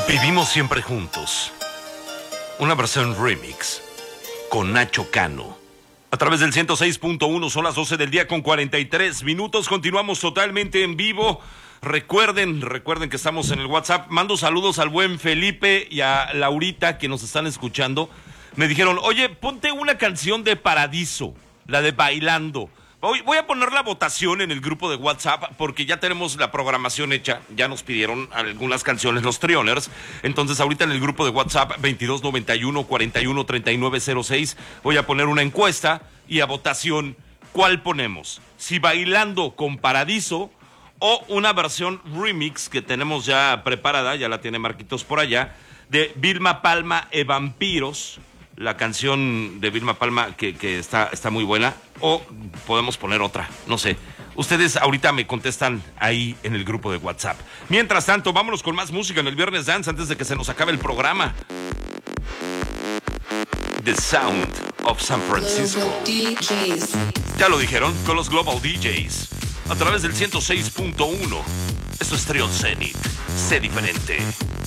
Vivimos siempre juntos. Una versión remix con Nacho Cano. A través del 106.1 son las 12 del día con 43 minutos. Continuamos totalmente en vivo. Recuerden que estamos en el WhatsApp. Mando saludos al buen Felipe y a Laurita que nos están escuchando. Me dijeron, oye, ponte una canción de Paradiso, la de Bailando. Voy a poner la votación en el grupo de WhatsApp porque ya tenemos la programación hecha. Ya nos pidieron algunas canciones los Trioners. Entonces ahorita en el grupo de WhatsApp 2291-413906 voy a poner una encuesta y a votación ¿cuál ponemos? Si Bailando con Paradiso o una versión remix que tenemos ya preparada, ya la tiene Marquitos por allá, de Vilma Palma e Vampiros. La canción de Vilma Palma que está muy buena. O podemos poner otra, no sé. Ustedes ahorita me contestan ahí en el grupo de WhatsApp. Mientras tanto, vámonos con más música en el Viernes Dance antes de que se nos acabe el programa. The Sound of San Francisco. Ya lo dijeron, con los Global DJs. A través del 106.1. Esto es Trion Zenith. Sé diferente.